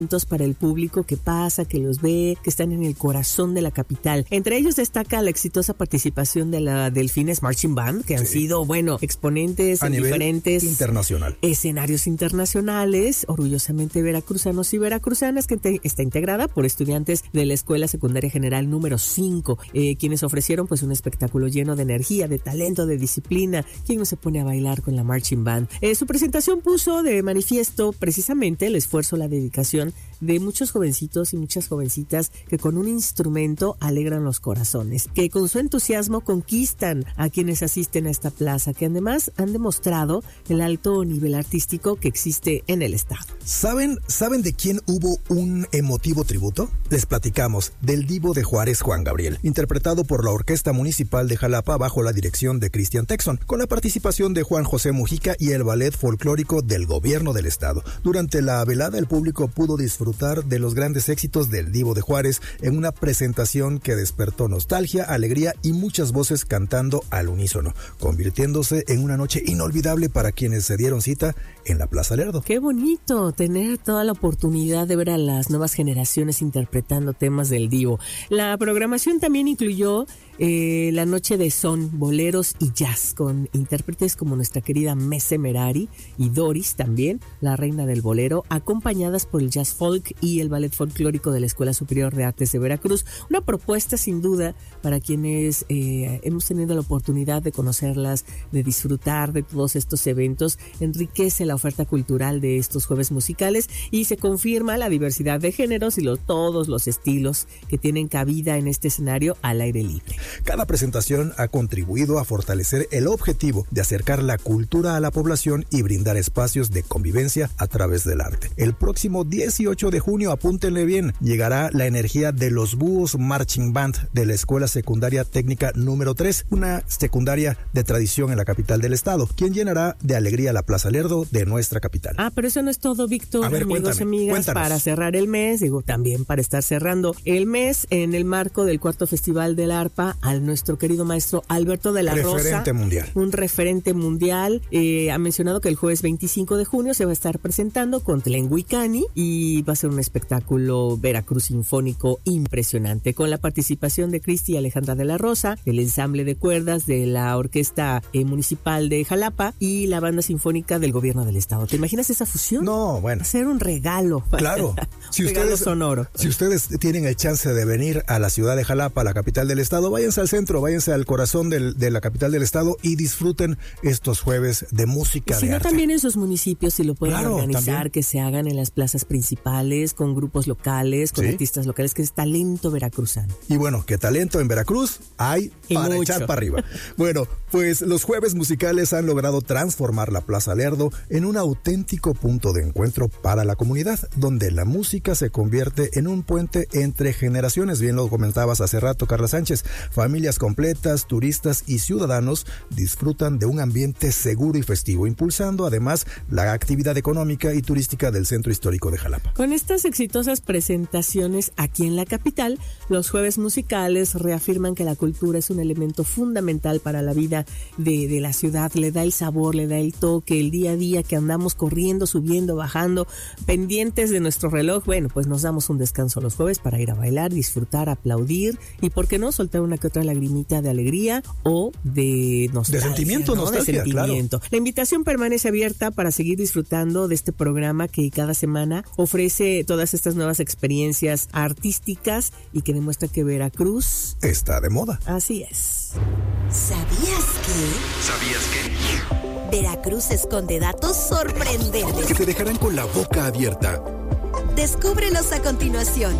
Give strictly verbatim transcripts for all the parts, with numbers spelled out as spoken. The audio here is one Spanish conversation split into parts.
para el público que pasa, que los ve, que están en el corazón de la capital. Entre ellos destaca la exitosa participación de la Delfines Marching Band, que han sí. sido, bueno, exponentes a en nivel diferentes internacional. escenarios internacionales, orgullosamente veracruzanos y veracruzanas, que te, está integrada por estudiantes de la Escuela Secundaria General número cinco, eh, quienes ofrecieron pues un espectáculo lleno de energía, de talento, de disciplina. ¿Quién no se pone a bailar con la Marching Band? Eh, su presentación puso de manifiesto precisamente el esfuerzo, la dedicación de muchos jovencitos y muchas jovencitas que con un instrumento alegran los corazones, que con su entusiasmo conquistan a quienes asisten a esta plaza, que además han demostrado el alto nivel artístico que existe en el estado. ¿Saben, ¿Saben de quién hubo un emotivo tributo? Les platicamos del Divo de Juárez, Juan Gabriel, interpretado por la Orquesta Municipal de Jalapa bajo la dirección de Cristian Texon, con la participación de Juan José Mujica y el Ballet Folclórico del Gobierno del Estado. Durante la velada, el público pudo disfrutar de los grandes éxitos del Divo de Juárez en una presentación que despertó nostalgia, alegría y muchas voces cantando al unísono, convirtiéndose en una noche inolvidable para quienes se dieron cita en la Plaza Lerdo. Qué bonito tener toda la oportunidad de ver a las nuevas generaciones interpretando temas del Divo. La programación también incluyó eh, la noche de son, boleros y jazz, con intérpretes como nuestra querida Mese Merari y Doris también, la reina del bolero, acompañadas por el jazz folk y el ballet folclórico de la Escuela Superior de Artes de Veracruz. Una propuesta sin duda para quienes eh, hemos tenido la oportunidad de conocerlas, de disfrutar de todos estos eventos. Enriquece la oferta cultural de estos jueves musicales y se confirma la diversidad de géneros y los, todos los estilos que tienen cabida en este escenario al aire libre. Cada presentación ha contribuido a fortalecer el objetivo de acercar la cultura a la población y brindar espacios de convivencia a través del arte. El próximo dieciocho de junio, apúntenle bien, llegará la energía de los Búhos Marching Band de la Escuela Secundaria Técnica número tres, una secundaria de tradición en la capital del estado, quien llenará de alegría la Plaza Lerdo de nuestra capital. Ah, pero eso no es todo, Víctor. A ver, amigos, cuéntame, amigas, cuéntanos. Para cerrar el mes, digo, también para estar cerrando el mes en el marco del cuarto Festival del Arpa, al nuestro querido maestro Alberto de la Rosa. Referente mundial. Un referente mundial. Eh, ha mencionado que el jueves veinticinco de junio se va a estar presentando con Tlenguicani y va a ser un espectáculo Veracruz sinfónico impresionante, con la participación de Cristi y Alejandra de la Rosa, el ensamble de cuerdas de la Orquesta eh, Municipal de Jalapa y la Banda Sinfónica del Gobierno del Estado. ¿Te imaginas esa fusión? No, bueno. Hacer un regalo. Claro. Si un regalo ustedes, sonoro. Si ustedes tienen el chance de venir a la ciudad de Jalapa, la capital del estado, váyanse al centro, váyanse al corazón del, de la capital del estado y disfruten estos jueves de música, si de no, arte. También en sus municipios, si lo pueden Claro, organizar, también. Que se hagan en las plazas principales, con grupos locales, con Sí. artistas locales, que es talento veracruzano. Y bueno, que talento en Veracruz hay Y para mucho. echar para arriba. Bueno, pues los jueves musicales han logrado transformar la Plaza Lerdo en un auténtico punto de encuentro para la comunidad, donde la música se convierte en un puente entre generaciones. Bien lo comentabas hace rato, Carla Sánchez. Familias completas, turistas y ciudadanos disfrutan de un ambiente seguro y festivo, impulsando además la actividad económica y turística del centro histórico de Jalapa. Con estas exitosas presentaciones aquí en la capital, los jueves musicales reafirman que la cultura es un elemento fundamental para la vida de, de la ciudad. Le da el sabor, le da el toque, el día a día que andamos corriendo, subiendo, bajando, pendientes de nuestro reloj. Bueno, pues nos damos un descanso los jueves para ir a bailar, disfrutar, aplaudir y, ¿por qué no?, soltar una que otra lagrimita de alegría o de nostalgia. De sentimiento, ¿no? nostalgia, de sentimiento. claro. La invitación permanece abierta para seguir disfrutando de este programa que cada semana ofrece todas estas nuevas experiencias artísticas y que demuestra que Veracruz está de moda. Así es. ¿Sabías que? ¿Sabías que? Veracruz esconde datos sorprendentes. Que te dejarán con la boca abierta. Descúbrelos a continuación.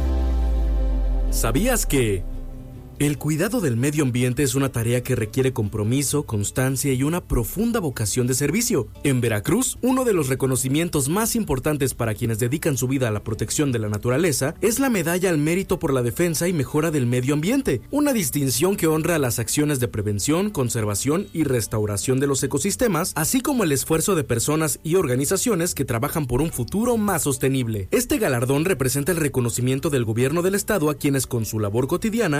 ¿Sabías que? El cuidado del medio ambiente es una tarea que requiere compromiso, constancia y una profunda vocación de servicio. En Veracruz, uno de los reconocimientos más importantes para quienes dedican su vida a la protección de la naturaleza es la Medalla al Mérito por la Defensa y Mejora del Medio Ambiente, una distinción que honra las acciones de prevención, conservación y restauración de los ecosistemas, así como el esfuerzo de personas y organizaciones que trabajan por un futuro más sostenible. Este galardón representa el reconocimiento del gobierno del estado a quienes con su labor cotidiana contribuyen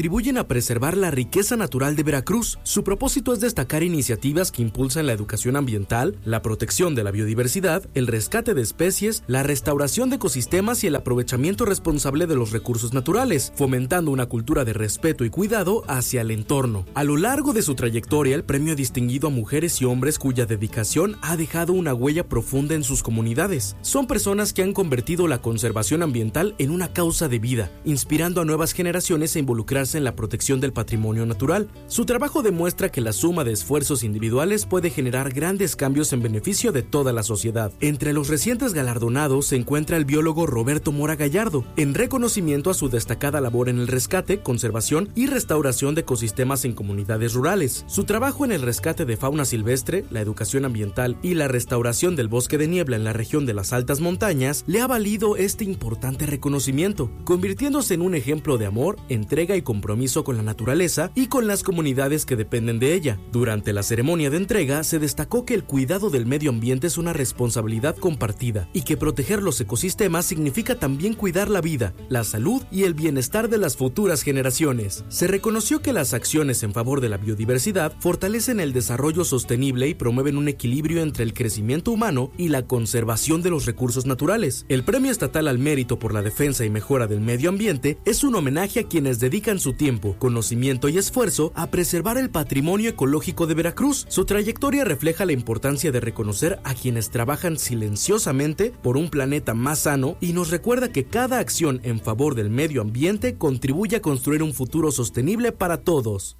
contribuyen a preservar la riqueza natural de Veracruz. Su propósito es destacar iniciativas que impulsan la educación ambiental, la protección de la biodiversidad, el rescate de especies, la restauración de ecosistemas y el aprovechamiento responsable de los recursos naturales, fomentando una cultura de respeto y cuidado hacia el entorno. A lo largo de su trayectoria, el premio ha distinguido a mujeres y hombres cuya dedicación ha dejado una huella profunda en sus comunidades. Son personas que han convertido la conservación ambiental en una causa de vida, inspirando a nuevas generaciones a involucrarse en la protección del patrimonio natural. Su trabajo demuestra que la suma de esfuerzos individuales puede generar grandes cambios en beneficio de toda la sociedad. Entre los recientes galardonados se encuentra el biólogo Roberto Mora Gallardo, en reconocimiento a su destacada labor en el rescate, conservación y restauración de ecosistemas en comunidades rurales. Su trabajo en el rescate de fauna silvestre, la educación ambiental y la restauración del bosque de niebla en la región de las altas montañas le ha valido este importante reconocimiento, convirtiéndose en un ejemplo de amor, entrega y compromiso con la naturaleza y con las comunidades que dependen de ella. Durante la ceremonia de entrega se destacó que el cuidado del medio ambiente es una responsabilidad compartida y que proteger los ecosistemas significa también cuidar la vida, la salud y el bienestar de las futuras generaciones. Se reconoció que las acciones en favor de la biodiversidad fortalecen el desarrollo sostenible y promueven un equilibrio entre el crecimiento humano y la conservación de los recursos naturales. El Premio Estatal al Mérito por la Defensa y Mejora del Medio Ambiente es un homenaje a quienes dedican su tiempo, conocimiento y esfuerzo a preservar el patrimonio ecológico de Veracruz. Su trayectoria refleja la importancia de reconocer a quienes trabajan silenciosamente por un planeta más sano y nos recuerda que cada acción en favor del medio ambiente contribuye a construir un futuro sostenible para todos.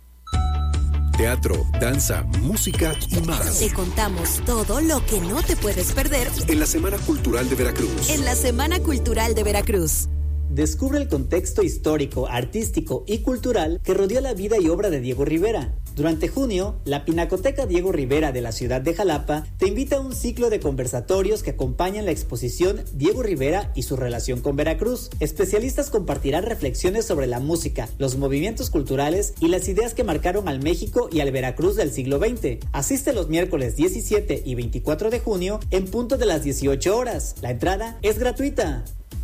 Teatro, danza, música y más. Te contamos todo lo que no te puedes perder en la Semana Cultural de Veracruz. En la Semana Cultural de Veracruz. Descubre el contexto histórico, artístico y cultural que rodeó la vida y obra de Diego Rivera. Durante junio, la Pinacoteca Diego Rivera de la ciudad de Jalapa te invita a un ciclo de conversatorios que acompañan la exposición Diego Rivera y su relación con Veracruz. Especialistas compartirán reflexiones sobre la música, los movimientos culturales y las ideas que marcaron al México y al Veracruz del siglo veinte. Asiste los miércoles diecisiete y veinticuatro de junio en punto de las dieciocho horas. La entrada es gratuita.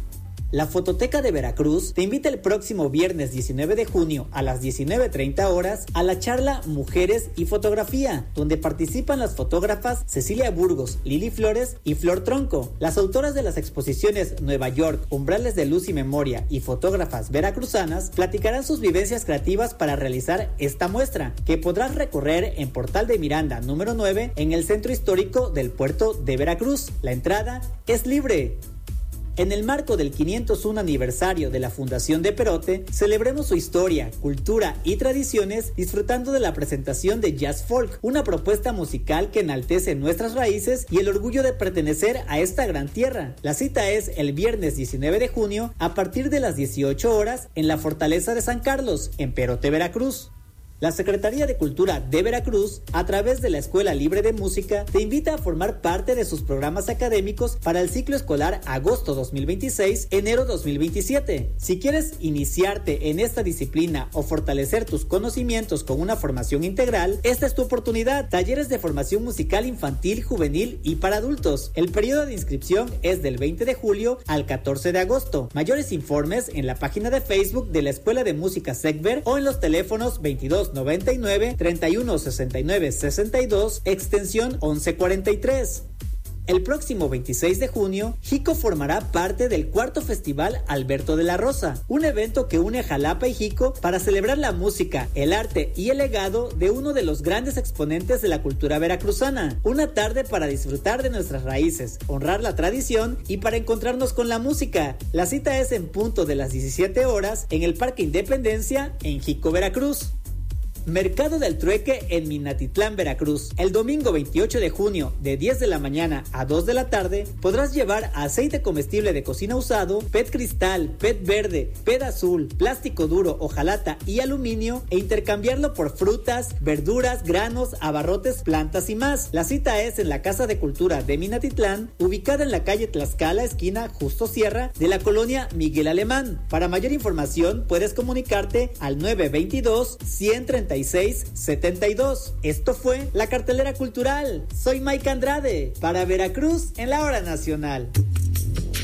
La Fototeca de Veracruz te invita el próximo viernes diecinueve de junio a las diecinueve treinta horas a la charla Mujeres y Fotografía, donde participan las fotógrafas Cecilia Burgos, Lili Flores y Flor Tronco. Las autoras de las exposiciones Nueva York, Umbrales de Luz y Memoria y fotógrafas veracruzanas platicarán sus vivencias creativas para realizar esta muestra, que podrás recorrer en Portal de Miranda número nueve en el centro histórico del puerto de Veracruz. La entrada es libre. En el marco del quinientos uno aniversario de la Fundación de Perote, celebremos su historia, cultura y tradiciones disfrutando de la presentación de Jazz Folk, una propuesta musical que enaltece nuestras raíces y el orgullo de pertenecer a esta gran tierra. La cita es el viernes diecinueve de junio a partir de las dieciocho horas en la Fortaleza de San Carlos, en Perote, Veracruz. La Secretaría de Cultura de Veracruz, a través de la Escuela Libre de Música, te invita a formar parte de sus programas académicos para el ciclo escolar agosto dos mil veintiséis, enero dos mil veintisiete. Si quieres iniciarte en esta disciplina o fortalecer tus conocimientos con una formación integral, esta es tu oportunidad. Talleres de formación musical infantil, juvenil y para adultos. El periodo de inscripción es del veinte de julio al catorce de agosto. Mayores informes en la página de Facebook de la Escuela de Música SECVER o en los teléfonos veintidós noventa y nueve, treinta y uno sesenta y nueve sesenta y dos, extensión once cuarenta y tres. El próximo veintiséis de junio, Jico formará parte del cuarto Festival Alberto de la Rosa, un evento que une Jalapa y Jico para celebrar la música, el arte y el legado de uno de los grandes exponentes de la cultura veracruzana. Una tarde para disfrutar de nuestras raíces, honrar la tradición y para encontrarnos con la música. La cita es en punto de las diecisiete horas en el Parque Independencia, en Jico, Veracruz. Mercado del Trueque en Minatitlán, Veracruz. El domingo veintiocho de junio, de diez de la mañana a dos de la tarde, podrás llevar aceite comestible de cocina usado, P E T cristal, P E T verde, P E T azul, plástico duro, hojalata y aluminio e intercambiarlo por frutas, verduras, granos, abarrotes, plantas y más. La cita es en la Casa de Cultura de Minatitlán, ubicada en la calle Tlaxcala, esquina Justo Sierra, de la colonia Miguel Alemán. Para mayor información, puedes comunicarte al nueve veintidós, ciento treinta y seis, setenta y dos. Esto fue la cartelera cultural. Soy Mike Andrade para Veracruz en la Hora Nacional.